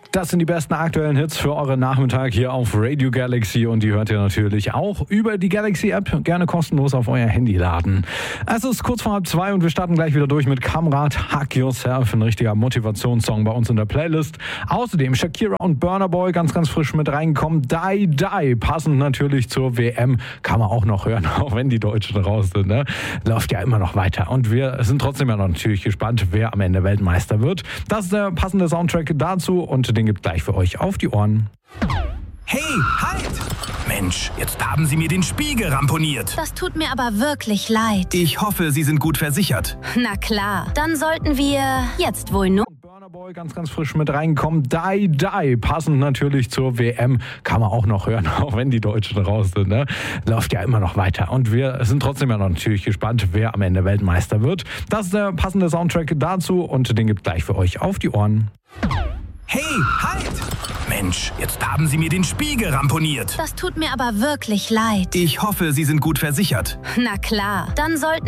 Das sind die besten aktuellen Hits für euren Nachmittag hier auf Radio Galaxy und die hört ihr natürlich auch über die Galaxy App. Gerne kostenlos auf euer Handy laden. Es ist kurz vor 1:30 und wir starten gleich wieder durch mit Kamrat Hug Yourself, ein richtiger Motivationssong bei uns in der Playlist. Außerdem Shakira und Burna Boy ganz frisch mit reingekommen. Die Die, passend natürlich zur WM, kann man auch noch hören, auch wenn die Deutschen raus sind. Ne? Läuft ja immer noch weiter und wir sind trotzdem ja noch natürlich gespannt, wer am Ende Weltmeister wird. Das ist der passende Soundtrack dazu und den gibt gleich für euch auf die Ohren. Hey, halt! Mensch, jetzt haben Sie mir den Spiegel ramponiert. Das tut mir aber wirklich leid. Ich hoffe, Sie sind gut versichert. Na klar, dann sollten wir jetzt wohl nur... Burna Boy ganz frisch mit reingekommen. Die Die, passend natürlich zur WM, kann man auch noch hören, auch wenn die Deutschen raus sind. Ne? Läuft ja immer noch weiter und wir sind trotzdem ja noch natürlich gespannt, wer am Ende Weltmeister wird. Das ist der passende Soundtrack dazu und den gibt gleich für euch auf die Ohren. Hey, halt! Mensch, jetzt haben Sie mir den Spiegel ramponiert. Das tut mir aber wirklich leid. Ich hoffe, Sie sind gut versichert. Na klar, dann sollten